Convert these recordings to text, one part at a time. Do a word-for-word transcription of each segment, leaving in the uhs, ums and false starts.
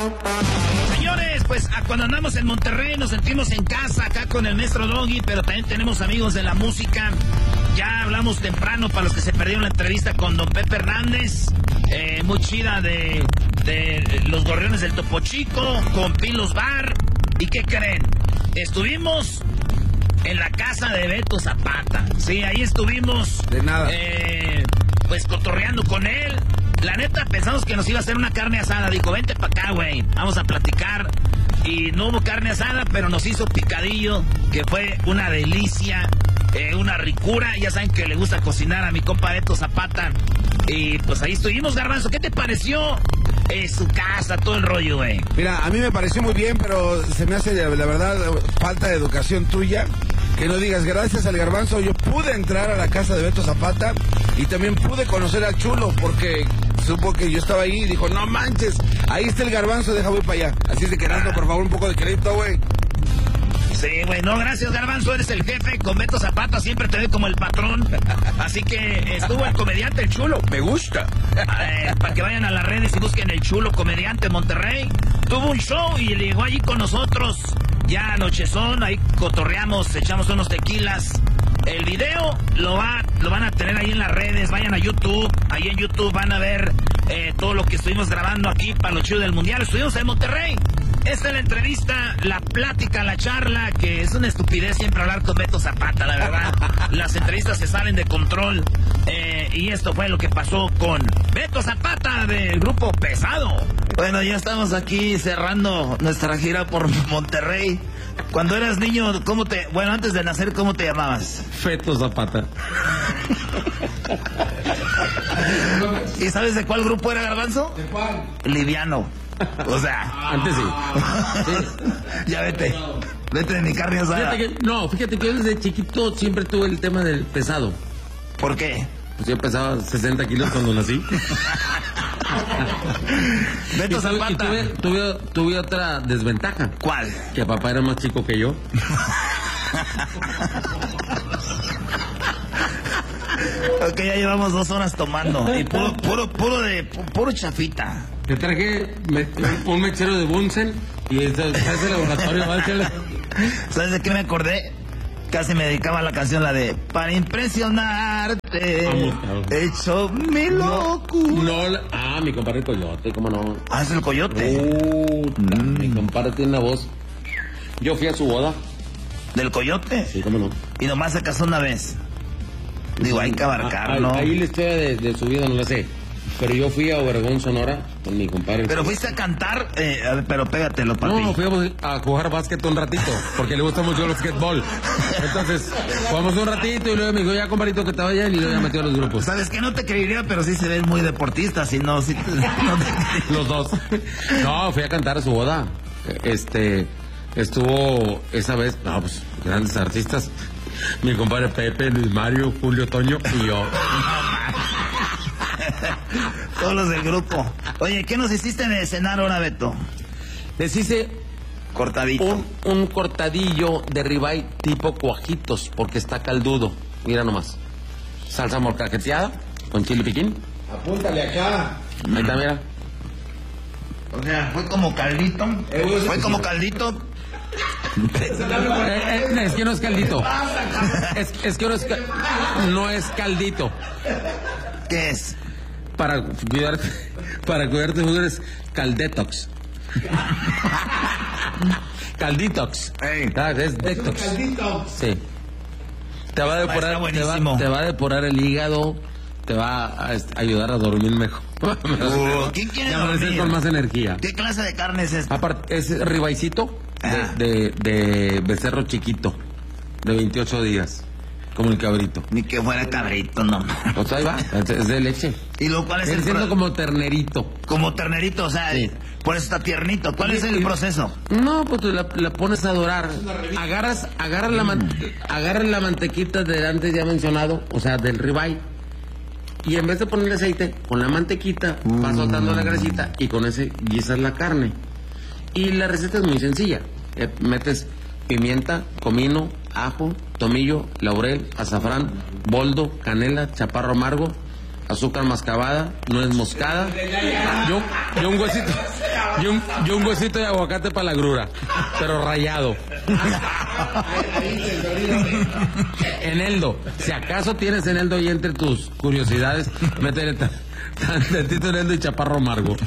Señores, pues cuando andamos en Monterrey nos sentimos en casa acá con el maestro Doggy, pero también tenemos amigos de la música. Ya hablamos temprano para los que se perdieron la entrevista con don Pepe Hernández, eh, muy chida de, de los Gorriones del Topo Chico, con Pilos Bar. ¿Y qué creen? Estuvimos en la casa de Beto Zapata. Sí, ahí estuvimos. De nada. Eh, pues cotorreando con él. La neta, pensamos que nos iba a hacer una carne asada. Dijo, vente para acá, güey. Vamos a platicar. Y no hubo carne asada, pero nos hizo picadillo, que fue una delicia, eh, una ricura. Ya saben que le gusta cocinar a mi compa Beto Zapata. Y pues ahí estuvimos, Garbanzo. ¿Qué te pareció eh, su casa, todo el rollo, güey? Mira, a mí me pareció muy bien, pero se me hace, la verdad, falta de educación tuya. Que no digas, gracias al Garbanzo, yo pude entrar a la casa de Beto Zapata y también pude conocer al Chulo, porque supo que yo estaba ahí y dijo, no manches, ahí está el Garbanzo, deja voy para allá. Así es de que, Erasmo, por favor, un poco de crédito, güey. Sí, güey, no, gracias, Garbanzo, eres el jefe. Con Beto Zapata siempre te ve como el patrón. Así que estuvo el comediante El Chulo. Me gusta. Eh, para que vayan a las redes y busquen El Chulo Comediante Monterrey. Tuvo un show y llegó allí con nosotros. Ya anochezón, ahí cotorreamos, echamos unos tequilas. El video lo, va, lo van a tener ahí en las redes. Vayan a YouTube. Ahí en YouTube van a ver eh, todo lo que estuvimos grabando aquí para los chidos del Mundial. Estuvimos en Monterrey. Esta es la entrevista, la plática, la charla, que es una estupidez siempre hablar con Beto Zapata, la verdad. Las entrevistas se salen de control. Eh, y esto fue lo que pasó con Beto Zapata del Grupo Pesado. Bueno, ya estamos aquí cerrando nuestra gira por Monterrey. Cuando eras niño, ¿cómo te... Bueno, antes de nacer, ¿cómo te llamabas? Feto Zapata. ¿Y sabes de cuál grupo era, Garbanzo? ¿De cuál? Liviano. O sea... Antes sí. sí. Ya vete. Vete de mi carne asada. Fíjate que, no, fíjate que yo desde chiquito siempre tuve el tema del pesado. ¿Por qué? Pues yo pesaba sesenta kilos cuando nací. Beto y tuve, Zapata. y tuve, tuve, tuve otra desventaja. ¿Cuál? Que papá era más chico que yo. Ok, ya llevamos dos horas tomando. Y puro, puro, puro de, puro chafita. Te traje me, un mechero de Bunsen y ese es el laboratorio. ¿Sabes de qué me acordé? Casi me dedicaba a la canción, la de para impresionarte, Vamos, hecho mi locura. No, no, ah, mi compadre el Coyote, ¿cómo no? Ah, es el Coyote. Uh, mm. Mi compadre tiene una voz. Yo fui a su boda. ¿Del Coyote? Sí, cómo no. Y nomás se casó una vez. Digo, hay que abarcarlo. Ahí, ahí la historia de, de su vida no la sé. Pero yo fui a Obregón, Sonora, con mi compadre. Pero fuiste a cantar, eh, a ver, pero pégatelo, papi. No, fuimos a jugar básquet un ratito, porque le gusta mucho el basquetbol. Entonces, jugamos un ratito y luego me dijo, ya compadrito, que te vayan, y luego ya metió a los grupos. Sabes que no te creería, pero sí se ves muy deportista, si no, si te, no te... Los dos. No, fui a cantar a su boda. Este, estuvo esa vez, no, pues, grandes artistas. Mi compadre Pepe, Luis Mario, Julio Toño y yo. Todos los del grupo. Oye, ¿qué nos hiciste de cenar ahora, Beto? Les hice cortadito. Un, un cortadillo de ribeye tipo cuajitos, porque está caldudo. Mira nomás. Salsa molcajeteada con chile piquín. Apúntale acá. Ahí está, mira. O sea, fue como caldito. Eh, fue como caldito. Eh, eh, es que no es caldito. Es, es que no es, no es caldito. ¿Qué es? Para cuidarte, para cuidarte es caldetox. Calditox. Ey. Ah, es detox. Caldito. Sí. Te va a depurar, te va, te va a depurar el hígado, te va a ayudar a dormir mejor. Uh, ¿Quién quiere dormir? Con más energía. ¿Qué clase de carne es esta? Aparte, es ribeycito Ah. de, de, de becerro chiquito, de veintiocho días, como el cabrito. Ni que fuera cabrito, no. Pues ahí va, es de leche. ¿Y lo cuál es Viene el siendo pro... como ternerito. Como ternerito, o sea, Sí. por eso está tiernito. ¿Cuál es el proceso? No, pues tú la, la pones a dorar. Agarras, agarras la, man, agarras la mantequita del antes ya mencionado, o sea, del ribeye. Y en vez de ponerle aceite, con la mantequita vas soltando la grasita y con ese guisas la carne. Y la receta es muy sencilla. Eh, metes pimienta, comino, ajo, tomillo, laurel, azafrán, boldo, canela, chaparro amargo, azúcar mascabada, nuez moscada, yo, yo un huesito, y, un, y un huesito de aguacate para la grura, pero rayado. Eneldo, si acaso tienes Eneldo ahí entre tus curiosidades, métele tantito Eneldo y chaparro amargo.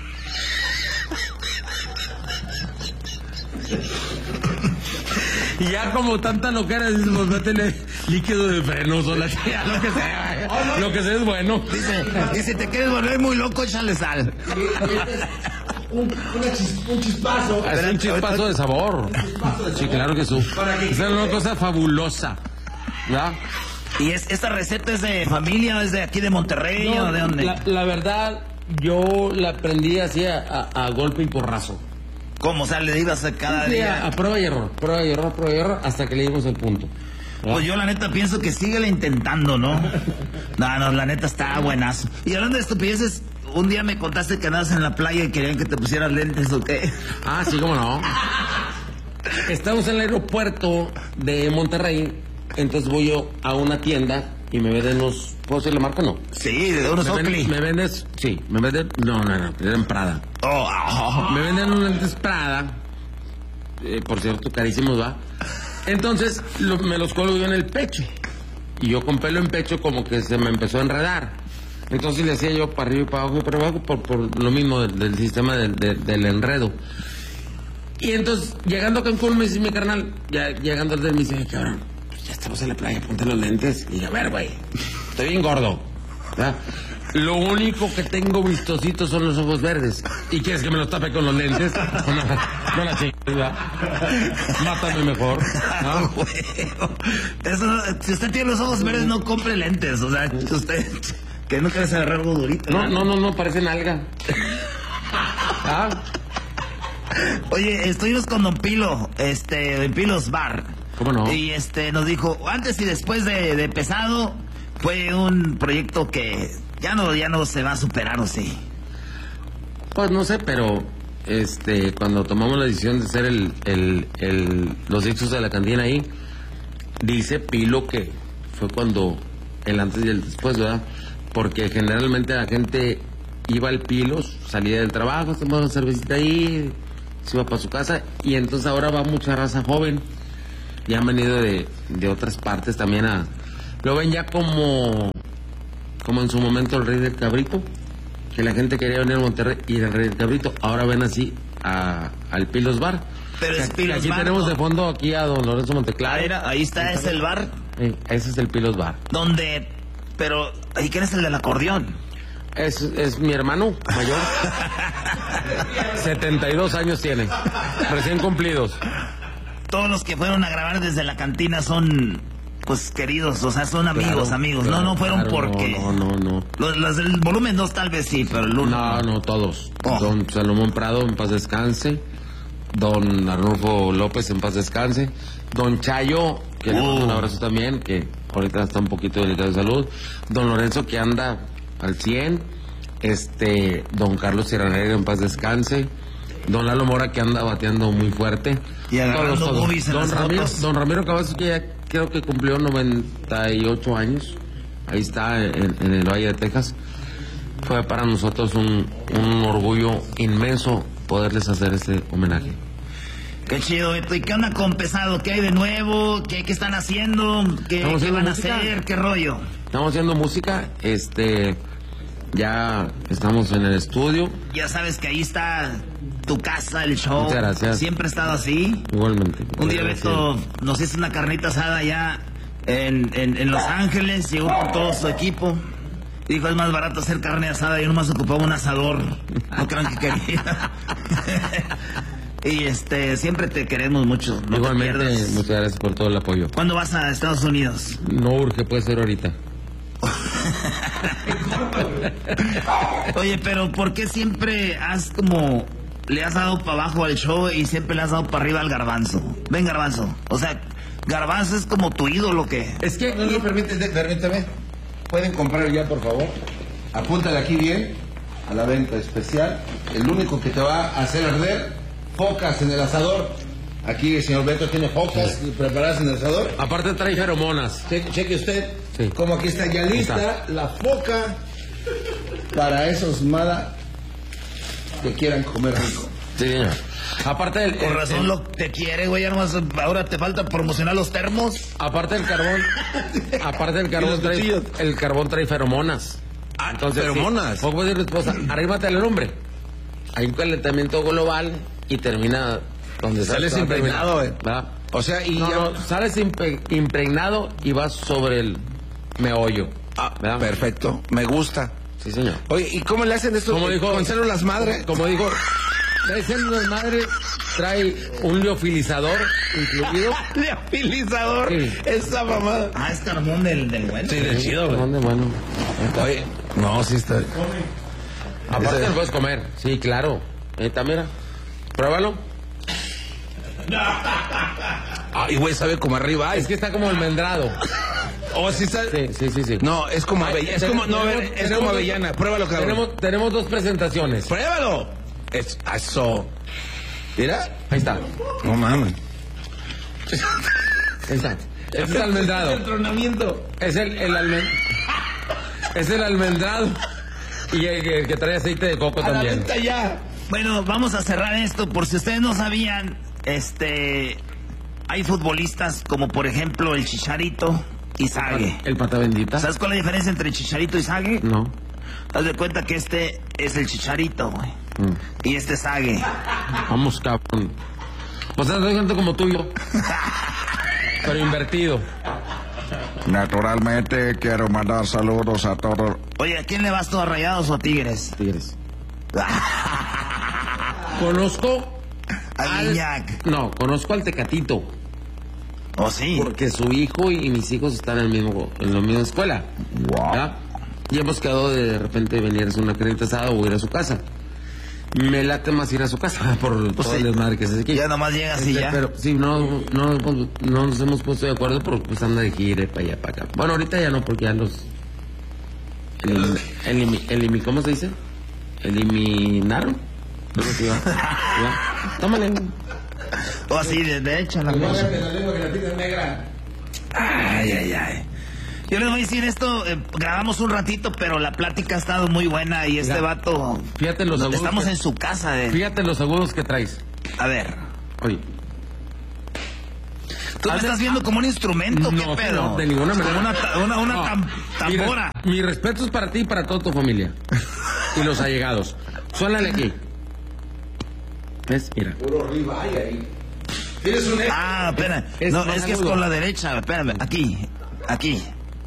Y ya como tanta loquera, dices, pues métele líquido de frenos o la tía, lo que sea, oh, no. Lo que sea es bueno. Dice, y si te quieres volver muy loco, échale sal. Un, chis, un chispazo. Es un chispazo de sabor. Chispazo de sabor. Sí, claro que sí. Es una cosa fabulosa. ¿Verdad? ¿Y es, esta receta es de familia, es de aquí de Monterrey no, o de dónde? La, la verdad, yo la aprendí así a, a, a golpe y porrazo. ¿Cómo? O sea, le ibas a cada sí, día. A, a prueba y error, prueba y error, prueba y error, hasta que le dimos el punto. ¿Verdad? Pues yo la neta pienso que síguele intentando, ¿no? No, no, la neta está buenazo. Y hablando de estupideces, un día me contaste que andabas en la playa y querían que te pusieras lentes, ¿o qué? Ah, sí, cómo no. Estamos en el aeropuerto de Monterrey, entonces voy yo a una tienda y me venden unos... ¿Puedo decir la marca o no? Sí, de unos Oakley. ¿Me vendes? Sí, me venden... No, no, no, eran Prada. Oh, oh. Me venden unos lentes Prada, eh, por cierto, carísimos, ¿va? Entonces lo, me los cuelgo yo en el pecho. Y yo con pelo en pecho como que se me empezó a enredar. Entonces le hacía yo para arriba y para abajo y para abajo por, por lo mismo del, del sistema del, del, del enredo. Y entonces, llegando a Cancún, me dice mi carnal, ya llegando al del me dice, cabrón, pues ya estamos en la playa, ponte los lentes. Y yo, a ver, güey, estoy bien gordo, ¿verdad? Lo único que tengo vistositos son los ojos verdes. ¿Y quieres que me los tape con los lentes? No, no, no la chingada. Mátame mejor, ¿no? Bueno, eso, si usted tiene los ojos verdes, no compre lentes. O sea, usted... Que no quieres agarrar algo durito. No, no, no, no, parece nalga. ¿Ah? Oye, estuvimos con Don Pilo, este, en Pilos Bar. ¿Cómo no? Y este, nos dijo, antes y después de, de Pesado, fue un proyecto que ya no, ya no se va a superar, ¿o sí? Pues no sé, pero este, cuando tomamos la decisión de hacer el, el, el, los hechos de la cantina ahí, dice Pilo que fue cuando, el antes y el después, ¿verdad? Porque generalmente la gente iba al Pilos, salía del trabajo, se tomaba una cervecita ahí, se iba para su casa, y entonces ahora va mucha raza joven, ya han venido de, de otras partes también a... Lo ven ya como, como en su momento el Rey del Cabrito, que la gente quería venir a Monterrey y era el Rey del Cabrito, ahora ven así a, al Pilos Bar. Pero es Pilos aquí Bar, tenemos ¿no? De fondo aquí a don Lorenzo Monteclaro. Ah, era, ahí está, es el bar. Sí, ese es el Pilos Bar. Donde... Pero, ¿y quién es el del acordeón? Es, es mi hermano mayor. setenta y dos años tiene. Recién cumplidos. Todos los que fueron a grabar desde la cantina son, pues, queridos. O sea, son amigos, claro, amigos. Claro, no, no fueron claro, porque... No, no, no. Los, los del volumen dos tal vez sí, pero el uno... No, no, todos. Oh. Don Salomón Prado, en paz descanse. Don Arnulfo López, en paz descanse. Don Chayo, que le mando un abrazo también, que ahorita está un poquito delicado de salud. Don Lorenzo, que anda al cien. Este, don Carlos Sierra Negra, en paz descanse. Don Lalo Mora, que anda bateando muy fuerte. Y agarrando todos, todos. En don, las Ramiro, fotos. Don Ramiro Cavazos, que ya creo que cumplió noventa y ocho años. Ahí está, en, en el Valle de Texas. Fue para nosotros un, un orgullo inmenso poderles hacer este homenaje. Qué chido, Beto. ¿Y qué onda con Pesado? ¿Qué hay de nuevo? ¿Qué, qué están haciendo? ¿Qué, ¿qué van música? a hacer? ¿Qué rollo? Estamos haciendo música, este, ya estamos en el estudio. Ya sabes que ahí está tu casa, el show. Muchas gracias. Siempre ha estado así. Igualmente. Un día Beto nos hizo una carnita asada allá en, en, en Los Ángeles, llegó con todo su equipo. Dijo, es más barato hacer carne asada, yo nomás ocupaba un asador. No crean que quería. Y este, siempre te queremos mucho. No Igualmente, muchas gracias por todo el apoyo. ¿Cuándo vas a Estados Unidos? No urge, puede ser ahorita. Oye, pero ¿por qué siempre has como... le has dado para abajo al show y siempre le has dado para arriba al Garbanzo? Ven, Garbanzo. O sea, Garbanzo es como tu ídolo, ¿qué? Es que... No, no, permíteme, permíteme. Pueden comprar ya, por favor. Apúntale aquí bien, a la venta especial. El único que te va a hacer arder, focas en el asador. Aquí el señor Beto tiene focas sí. preparadas en el asador. Aparte trae feromonas. Cheque, cheque usted, sí. como aquí está ya lista está. la foca para esos mala... que quieran comer rico. Sí, señor. Aparte del... Por razón el, lo te quiere, güey, ya nomás ahora te falta promocionar los termos. Aparte del carbón, aparte del carbón trae, el carbón trae feromonas. Ah, entonces, feromonas. Sí, puedo decir, esposa, arrímate al hombre. Hay un calentamiento global y termina donde sales impregnado, eh. ¿verdad? O sea, y no, ya... no, sales impe impregnado y vas sobre el meollo. Ah, ¿verdad? perfecto, me gusta. Sí, señor. Oye, ¿y cómo le hacen esto? Como dijo, con células madre. Como dijo, trae células madre, trae un liofilizador incluido. Liofilizador. Sí. Esa mamada. Ah, es carbón del, del bueno. Sí, del chido, güey. ¿Dónde? Bueno. Oye, no, sí está. Aparte Ese- lo puedes comer. Sí, claro. Ahí está, mira. Pruébalo. Ay, güey, sabe como arriba. Ay, Es que está como almendrado. oh, sí está. Sí, sí, sí, sí. No, es como Ay, avellana. Es tenemos- como, no, a ver, tenemos- es tenemos como dos- avellana. Pruébalo, cabrón. Tenemos, tenemos dos presentaciones. Pruébalo. Es, eso. Mira. Ahí está. No mames. Ahí está. Ese es el almendrado. El tronamiento. Es el, el almen... Es el almendrado. Y el, que- el que trae aceite de coco A la también. venta ya. Bueno, vamos a cerrar esto por si ustedes no sabían, este, hay futbolistas como por ejemplo el Chicharito y Sague. El pata bendita. ¿Sabes cuál es la diferencia entre Chicharito y Sague? No. Haz de cuenta que este es el Chicharito, güey. Mm. Y este es Sague. Vamos, cabrón. O sea, soy gente como tuyo. Pero invertido. Naturalmente quiero mandar saludos a todos. Oye, ¿a quién le vas tú, a Rayados o a Tigres? Tigres. Conozco A al... Guiñac. No, conozco al Tecatito. ¿O sí? Porque su hijo y mis hijos están en, el mismo, en la misma escuela. Wow. ¿verdad? Y hemos quedado de, de repente venir a hacer una carnita asada o ir a su casa. Me late más ir a su casa por todo sí. el desmadre que se hace aquí. Ya nomás llegas y Este, ya. Pero sí, no, no, no nos hemos puesto de acuerdo porque pues anda de gira para allá, para acá. Bueno, ahorita ya no, porque ya los... Elim, elimi, elimi, ¿cómo se dice? Eliminaron. Creo que sí, va. ¿Va? Tómale. O así, de derecha la cosa. Ay, ay, ay. Yo les voy a decir esto, eh, grabamos un ratito, pero la plática ha estado muy buena y este Mira, vato... Fíjate los agudos. Estamos que, en su casa. De... Fíjate los agudos que traes. A ver, Oye. ¿tú me Haz de- estás viendo como un instrumento? ¿Qué No, pedo? no, de ninguna manera. Como una, ta- una, una No. tam- Mi res- tambora. Mi respeto es para ti y para toda tu familia. Y los allegados. Suélale aquí. ¿Ves? Mira. Puro ribeye ahí. Tienes un ex. Ah, espera. Es No, más es que es agudo. con la derecha. Espérame. Aquí. Aquí.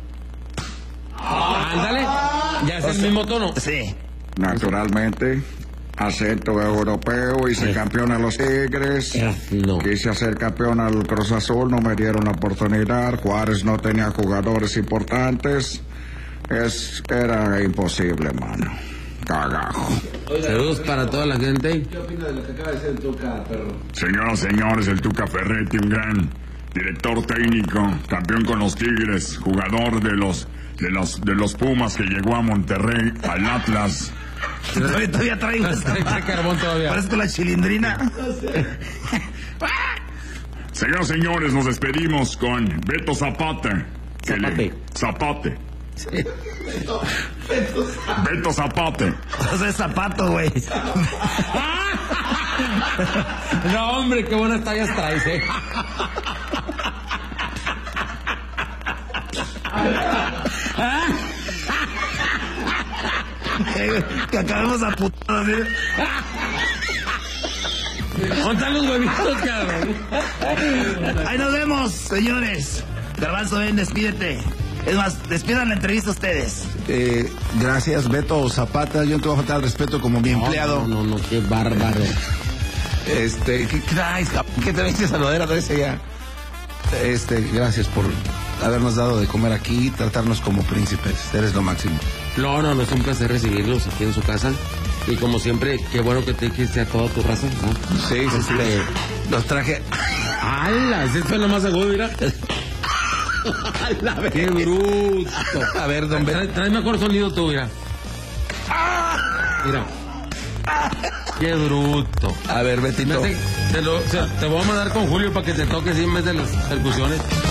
Ándale. Ya es el mismo tono. Sí. Naturalmente, acento europeo, hice Sí. campeón a los Tigres. Eh, no. Quise hacer campeón al Cruz Azul, no me dieron la oportunidad. Juárez no tenía jugadores importantes. Es, era imposible, mano. Cagajo. Saludos para toda la gente. ¿Qué opinas de lo que acaba de decir el Tuca, perro? Señoras y señores, el Tuca Ferretti, un gran director técnico, campeón con los Tigres, jugador de los de los de los Pumas que llegó a Monterrey, al Atlas. Todavía, todavía traigo esta. Trae carbón todavía. Parezco la chilindrina. Señoras y señores, nos despedimos con Beto Zapata. que le- Zapate. Zapate. Beto Zapate. O sea, es zapato, güey. No, hombre, qué buenas tallas traes, eh. Que acabemos a putadas, ¿eh? ¿Dónde están los huevitos, cabrón? Ahí nos vemos, señores. Garbanzo, ven, despídete. Es más, despidan la entrevista ustedes. Eh, gracias, Beto Zapata. Yo no te voy a faltar el respeto como mi empleado. No, no, no, qué bárbaro. Este, ¿qué traes, cabrón? ¿Qué te viste saludadera? Traes allá. Este, gracias por habernos dado de comer aquí, tratarnos como príncipes. Eres lo máximo. No, no, no, es un placer recibirlos aquí en su casa. Y como siempre, qué bueno que te dijiste a toda tu raza, ¿no? Sí, sí, sí. Este, Los traje. ¡Hala! Ese fue lo más agudo, mira. ¡Qué bruto! A ver, don Beto. Trae, trae mejor sonido tú, mira. Mira. ¡Qué bruto! A ver, Betito. Te, te, lo, o sea, te voy a mandar con Julio para que te toques en vez de las percusiones.